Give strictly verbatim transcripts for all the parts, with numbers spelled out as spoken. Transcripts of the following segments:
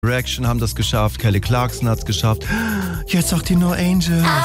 Reaction haben das geschafft, Kelly Clarkson hat's geschafft. Jetzt auch die No Angels. Ah,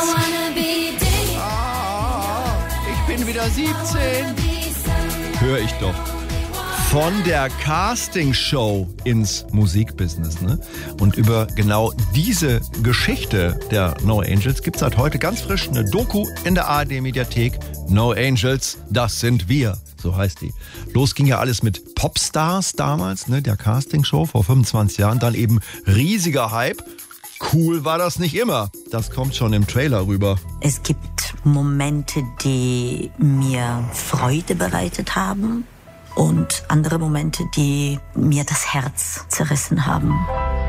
ich bin wieder siebzehn. Hör ich doch. Von der Castingshow ins Musikbusiness, ne? Und über genau diese Geschichte der No Angels gibt's seit heute ganz frisch eine Doku in der A R D-Mediathek. No Angels, das sind wir. So heißt die. Los ging ja alles mit Popstars damals, ne? Der Castingshow vor fünfundzwanzig Jahren. Dann eben riesiger Hype. Cool war das nicht immer. Das kommt schon im Trailer rüber. Es gibt Momente, die mir Freude bereitet haben. Und andere Momente, die mir das Herz zerrissen haben.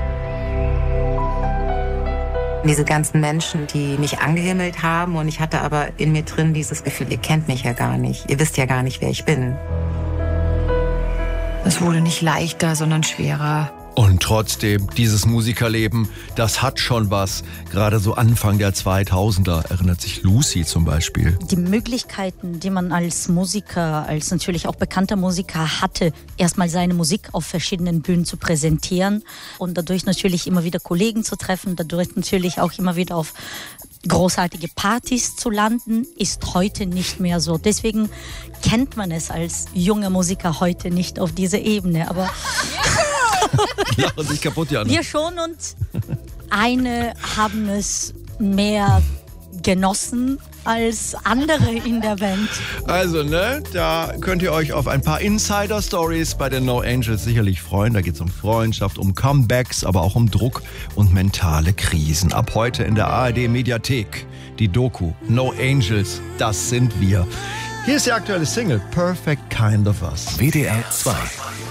Diese ganzen Menschen, die mich angehimmelt haben und ich hatte aber in mir drin dieses Gefühl, ihr kennt mich ja gar nicht, ihr wisst ja gar nicht, wer ich bin. Es wurde nicht leichter, sondern schwerer. Und trotzdem, dieses Musikerleben, das hat schon was. Gerade so Anfang der zweitausender erinnert sich Lucy zum Beispiel. Die Möglichkeiten, die man als Musiker, als natürlich auch bekannter Musiker hatte, erstmal seine Musik auf verschiedenen Bühnen zu präsentieren und dadurch natürlich immer wieder Kollegen zu treffen, dadurch natürlich auch immer wieder auf großartige Partys zu landen, ist heute nicht mehr so. Deswegen kennt man es als junger Musiker heute nicht auf dieser Ebene, aber Lachen sich kaputt, Jana. wir schon, und eine haben es mehr genossen als andere in der Band. Also, ne, da könnt ihr euch auf ein paar Insider-Stories bei den No Angels sicherlich freuen. Da geht es um Freundschaft, um Comebacks, aber auch um Druck und mentale Krisen. Ab heute in der A R D-Mediathek die Doku No Angels, das sind wir. Hier ist die aktuelle Single Perfect Kind of Us. W D R zwei.